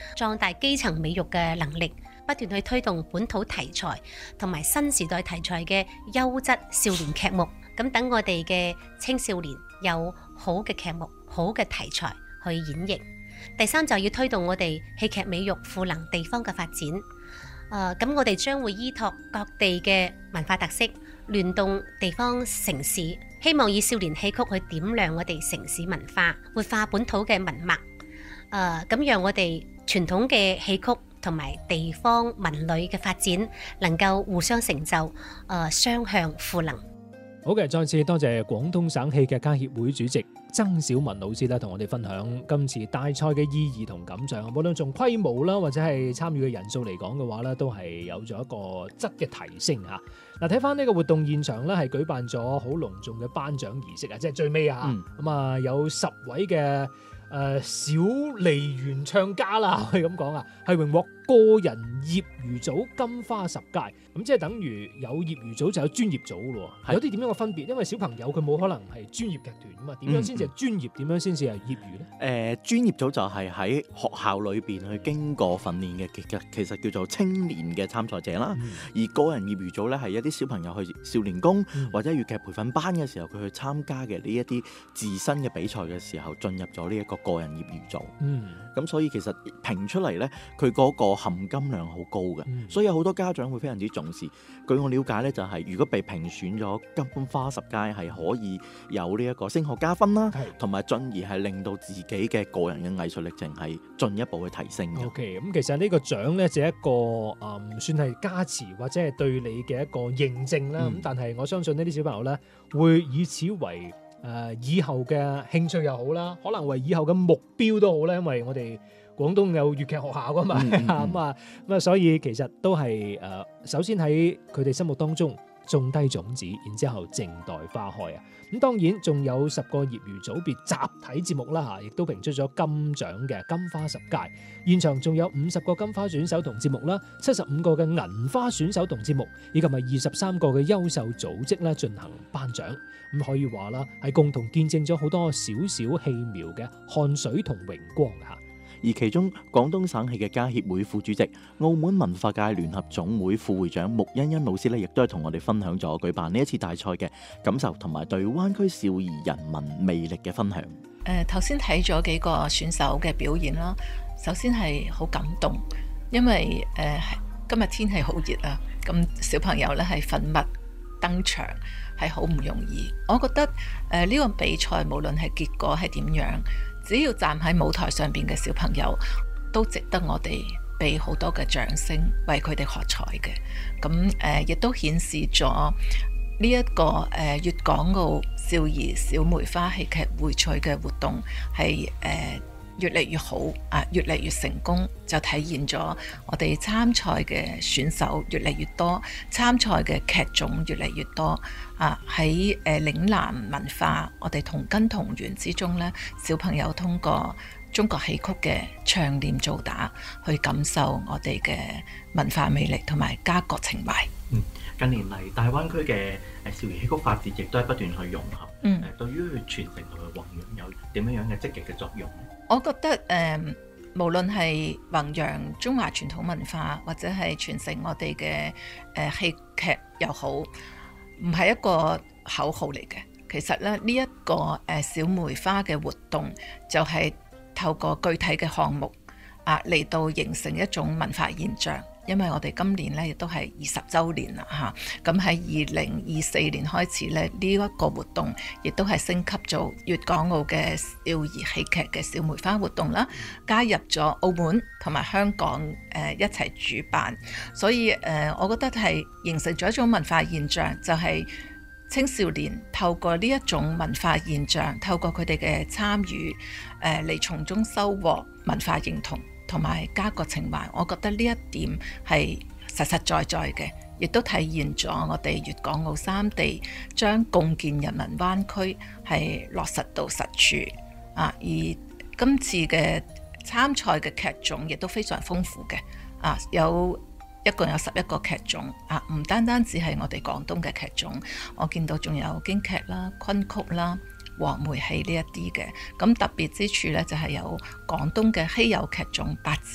壯大基層美育嘅能力，不斷去推動本土題材同埋新時代題材嘅優質少年劇目，咁等我哋嘅青少年有好嘅劇目、好嘅題材去演繹。第三就要推動我哋戲劇美育賦能地方嘅發展。咁我哋將會依託各地嘅文化特色，聯動地方城市，希望以少年戲曲去點亮我哋城市文化，活化本土嘅文脈。咁讓我哋傳統嘅戲曲同埋地方文旅嘅發展能夠互相成就，雙向賦能。 好嘅，再次多謝廣東省戲劇家協會主席曾小文老師咧，同我哋分享今次大賽嘅意義同感想。無論從規模啦，或者係參與嘅人數嚟講嘅話咧，都係有咗一個質嘅提升嚇。嗱，睇翻呢個活動現場咧，係舉辦咗好隆重嘅頒獎儀式啊，即係最尾啊，咁有10位嘅小梨原唱家啦，可以咁講啊，係榮獲個人業餘組金花10屆，咁即係等於有業餘組就有專業組咯。有啲點樣嘅分別？因為小朋友佢冇可能係專業劇團啊嘛，點樣先至係專業？點樣先至係業餘咧？ 專業組就係喺學校裏邊去經過訓練嘅，其實叫做青年嘅參賽者啦。而個人業餘組咧係一啲小朋友去少年宮或者粵劇培訓班嘅時候，佢去參加嘅呢一啲自身嘅比賽嘅時候，進入咗呢一個個人業餘組。咁所以其實評出嚟咧，佢嗰個含金量好高嘅，所以有好多家長會非常之重視。據我了解咧，就係如果被評選咗金花10屆，係可以有呢一個升學加分啦，同埋進而係令到自己嘅個人嘅藝術歷程係進一步去提升嘅。 OK， 咁其實呢個獎咧就係一個算係加持或者係對你嘅一個認證啦。咁但係我相信呢啲小朋友咧會以此為以後嘅興趣又好啦，可能為以後嘅目標都好啦，因為我哋廣東有粵劇學校噶嘛，咁啊，所以其實都係首先喺佢哋心目當中種低種子，然之後靜待花開啊！咁當然仲有10個業餘組別集體節目啦嚇，亦都評出咗金獎嘅金花10屆。現場仲有50個金花選手同節目啦，75個嘅銀花選手同節目，以及係23個嘅優秀組織咧進行頒獎。咁可以話啦，係共同見證咗好多少少戲苗嘅汗水同榮光嚇。 而其中廣東省戲劇家協會副主席、澳門文化界聯合總會副會長穆欣欣老師咧，亦都係同我哋分享咗舉辦呢一次大賽嘅感受，同埋對灣區少兒人民魅力嘅分享。 頭先睇咗幾個選手嘅表演啦，首先係好感動，因為今日天氣好熱啊，咁小朋友咧係奮墨登場係好唔容易。我覺得呢個比賽無論係結果係點樣，只要站喺舞台上邊嘅小朋友都值得我哋俾好多嘅掌聲，為佢哋喝彩嘅。咁亦都顯示咗呢一個粵港澳少兒小梅花戲劇薈萃嘅活動係越嚟越好啊，越嚟越成功，就體現咗我哋參賽嘅選手越嚟越多，參賽嘅劇種越嚟越多啊！喺嶺南文化，我哋同根同源之中咧，小朋友通過中國戲曲嘅唱念做打，去感受我哋嘅文化魅力同埋家國情懷。 近年嚟大灣區嘅少兒戲曲發展亦都係不斷去融合。對於傳承同埋弘揚有點樣樣嘅積極嘅作用？我覺得無論係弘揚中華傳統文化，或者係傳承我哋嘅戲劇又好，唔係一個口號嚟嘅。其實咧，呢一個小梅花嘅活動就係透過具體嘅項目嚟到形成一種文化現象。因為我哋今年咧亦都係20週年啦嚇，咁喺2024年開始咧，呢一個活動亦都係升級做粵港澳嘅少兒戲劇嘅小梅花活動啦，加入咗澳門同埋香港一齊主辦，所以我覺得係形成咗一種文化現象，就係青少年透過呢一種文化現象，透過佢哋嘅參與嚟從中收穫文化認同同埋家國情懷。我覺得呢一點係實實在在嘅，亦都體現咗我哋粵港澳三地將共建人民灣區係落實到實處而今次嘅參賽嘅劇種亦都非常豐富嘅一共有11個劇種唔單單只係我哋廣東嘅劇種，我見到仲有京劇啦、昆曲啦、黃梅戲呢一啲嘅。咁特別之處咧就係有廣東嘅稀有劇種八字